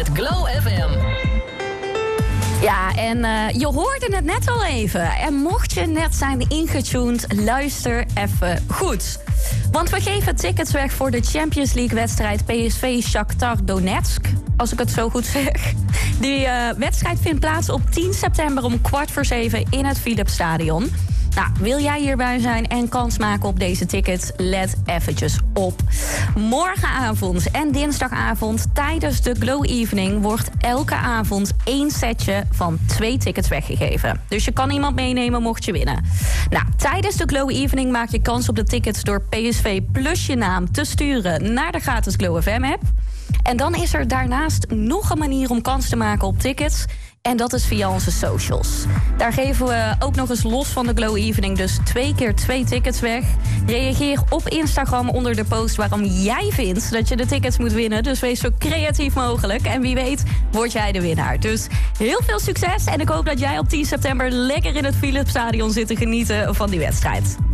met Glow FM. Ja, en je hoorde het net al even. En mocht je net zijn ingetuned, luister even goed. Want we geven tickets weg voor de Champions League-wedstrijd PSV-Shakhtar Donetsk. Als ik het zo goed zeg. Die wedstrijd vindt plaats op 10 september om 6:15 in het Philipsstadion. Nou, wil jij hierbij zijn en kans maken op deze tickets? Let eventjes op. Morgenavond en dinsdagavond tijdens de Glow Evening wordt elke avond 1 setje van 2 tickets weggegeven. Dus je kan iemand meenemen mocht je winnen. Nou, tijdens de Glow Evening maak je kans op de tickets door PSV plus je naam te sturen naar de gratis Glow FM app. En dan is er daarnaast nog een manier om kans te maken op tickets. En dat is via onze socials. Daar geven we ook nog eens los van de Glow Evening dus 2 keer 2 tickets weg. Reageer op Instagram onder de post waarom jij vindt dat je de tickets moet winnen. Dus wees zo creatief mogelijk. En wie weet word jij de winnaar. Dus heel veel succes. En ik hoop dat jij op 10 september lekker in het Philipsstadion zit te genieten van die wedstrijd.